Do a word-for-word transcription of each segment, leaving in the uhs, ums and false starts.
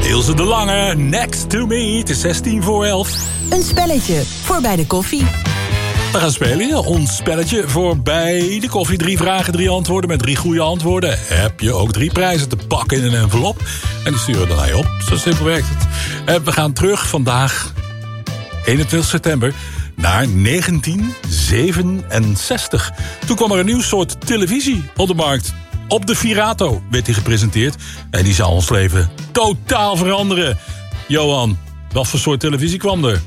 Ilse de Lange, Next to Me. Het is zestien voor elf. Een spelletje voor bij de koffie. We gaan spelen, ja. Ons spelletje voor bij de koffie. Drie vragen, drie antwoorden. Met drie goede antwoorden heb je ook drie prijzen te pakken in een envelop. En die sturen we dan naar je op. Zo simpel werkt het. We gaan terug vandaag, eenentwintig september... naar negentien zevenenzestig. Toen kwam er een nieuw soort televisie op de markt. Op de Virato werd die gepresenteerd. En die zou ons leven totaal veranderen. Johan, wat voor soort televisie kwam er?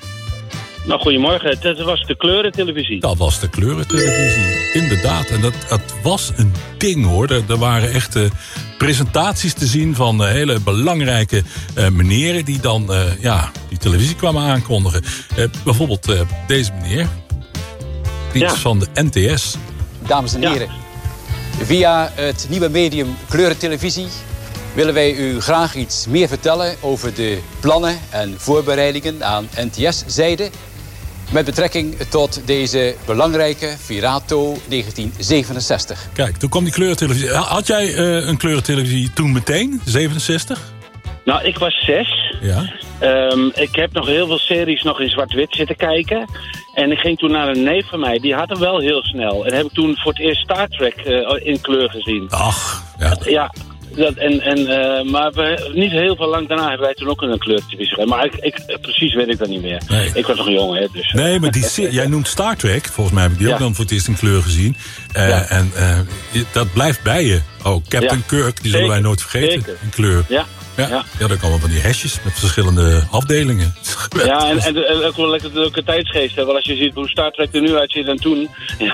Nou, goedemorgen. Het was de kleurentelevisie. Dat was de kleurentelevisie, inderdaad. En dat, dat was een ding, hoor. Er, er waren echt uh, presentaties te zien van uh, hele belangrijke uh, meneren... die dan uh, ja, die televisie kwamen aankondigen. Uh, bijvoorbeeld uh, deze meneer. Iets ja. van de N T S. Dames en heren, ja. via het nieuwe medium kleurentelevisie... willen wij u graag iets meer vertellen over de plannen en voorbereidingen aan N T S-zijde... met betrekking tot deze belangrijke Virato negentien zevenenzestig. Kijk, toen kwam die kleurentelevisie. Had jij uh, een kleurentelevisie toen meteen, zevenenzestig? Nou, ik was zes. Ja. Um, ik heb nog heel veel series nog in zwart-wit zitten kijken. En ik ging toen naar een neef van mij, die had hem wel heel snel. En heb ik toen voor het eerst Star Trek uh, in kleur gezien. Ach, ja. Ja. Dat, en, en, uh, maar we, niet heel veel lang daarna hebben wij toen ook een kleurtelevisie gehad. Maar ik, ik, precies weet ik dat niet meer. Nee. Ik was nog een jongen, hè. Dus. Nee, maar die, jij noemt Star Trek. Volgens mij heb ik die ja. ook dan voor het eerst in kleur gezien. Uh, ja. En uh, dat blijft bij je. Oh, Captain ja. Kirk, die zullen wij nooit vergeten. Zeker. In kleur. Ja. Ja, ja. ja, daar komen van die hesjes met verschillende afdelingen. Ja, en, en, en ook wel lekker leuke tijdsgeest. Hè? Want als je ziet hoe Star Trek er nu uitziet dan toen.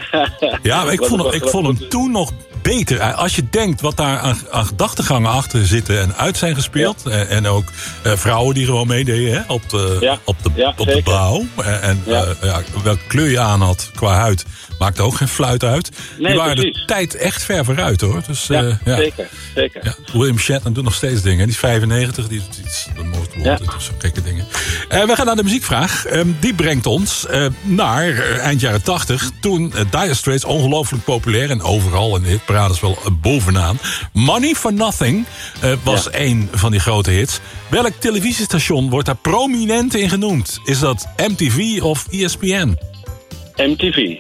Ja, maar ik vond, hem, ik vond hem toen nog beter. Als je denkt wat daar aan, aan gedachtegangen achter zitten en uit zijn gespeeld. Ja. En, en ook uh, vrouwen die gewoon meededen hè? Op, de, ja. op, de, ja, op de bouw. En, en ja. Uh, ja, welke kleur je aan had qua huid. Maakte ook geen fluit uit. Nee, die waren precies. De tijd echt ver vooruit, hoor. Dus, ja, uh, ja. zeker. zeker. Ja, William Shatner doet nog steeds dingen. Die is vijfennegentig, die doet iets de most wanted ja. of zo gekke dingen. Uh, we gaan naar de muziekvraag. Uh, die brengt ons uh, naar uh, eind jaren tachtig. Toen uh, Dire Straits ongelooflijk populair. En overal in de hitparades wel uh, bovenaan. Money for Nothing uh, was ja. een van die grote hits. Welk televisiestation wordt daar prominent in genoemd? Is dat M T V of E S P N? M T V.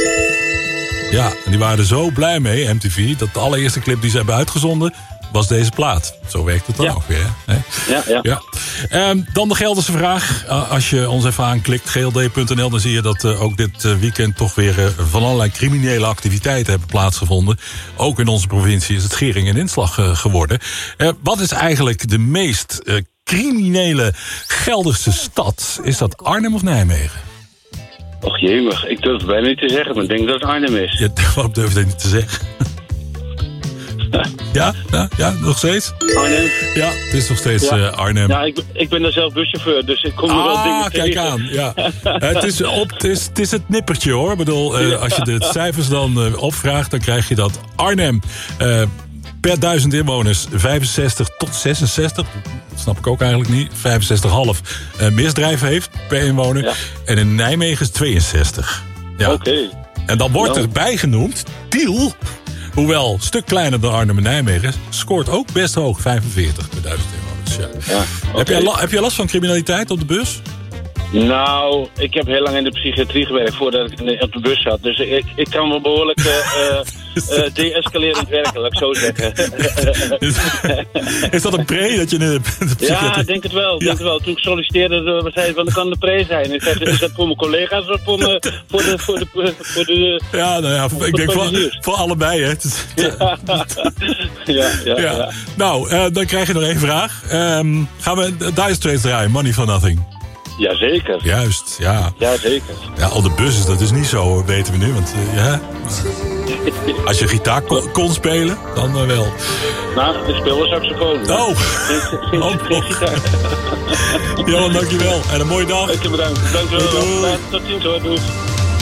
Ja, en die waren er zo blij mee, M T V... dat de allereerste clip die ze hebben uitgezonden... was deze plaat. Zo werkt het dan ja. ook weer. Hè? Ja, ja. ja. Um, dan de Gelderse vraag. Uh, als je ons even aanklikt, G L D punt N L... dan zie je dat uh, ook dit uh, weekend toch weer... Uh, van allerlei criminele activiteiten hebben plaatsgevonden. Ook in onze provincie is het Gering en Inslag uh, geworden. Uh, wat is eigenlijk de meest uh, criminele Gelderse stad? Is dat Arnhem of Nijmegen? Och jemig, ik durf het bijna niet te zeggen, maar ik denk dat het Arnhem is. Ja, waarom durf je dat niet te zeggen? ja, ja, ja, nog steeds? Arnhem? Ja, het is nog steeds ja. uh, Arnhem. Ja, ik, ik ben daar zelf buschauffeur, dus ik kom er ah, wel dingen tegen. Ah, kijk aan, ja. het, is op, het, is, het is het nippertje, hoor. Ik bedoel, uh, als je de cijfers dan uh, opvraagt, dan krijg je dat Arnhem... Uh, per duizend inwoners vijfenzestig tot zesenzestig... dat snap ik ook eigenlijk niet, vijfenzestig komma vijf uh, misdrijf heeft per inwoner. Ja. En in Nijmegen is tweeënzestig. Ja. Oké. Okay. En dan wordt no. erbij genoemd, Tiel, hoewel een stuk kleiner dan Arnhem en Nijmegen... scoort ook best hoog, vijfenveertig per duizend inwoners. Ja. Ja, okay. heb, jij la- heb jij last van criminaliteit op de bus? Nou, ik heb heel lang in de psychiatrie gewerkt voordat ik op de bus zat. Dus ik, ik kan wel behoorlijk uh, uh, de-escalerend werken, laat ik zo zeggen. is, is dat een pre dat je in de, de psychiatrie... Ja, ik denk het wel. Denk ja. het wel. Toen ik solliciteerde, we zeiden van, dat kan de pre zijn. Ik zei, is dat voor mijn collega's of voor, me, voor, de, voor, de, voor de... Ja, nou ja, voor, ik denk voor, voor allebei, hè. Ja. ja, ja, ja. ja. Nou, uh, dan krijg je nog één vraag. Um, gaan we Dire Straits draaien, Money for Nothing? Jazeker. Juist, ja. Jazeker. Ja, op de bus is dat dus niet zo, weten we nu. Want uh, ja, als je gitaar kon, kon spelen, dan uh, wel. Nou, ik speel wel saxofoon. Oh! Geen, geen, oh, geen gitaar. Johan, dankjewel. En een mooie dag. Ik je bedankt. Dankjewel. Tot ziens hoor. Doei.